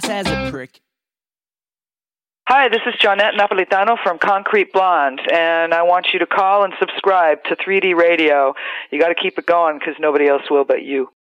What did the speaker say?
Says a prick. Hi, this is Johnette Napolitano from Concrete Blonde, and I want you to call and subscribe to 3D Radio. You got to keep it going because nobody else will but you.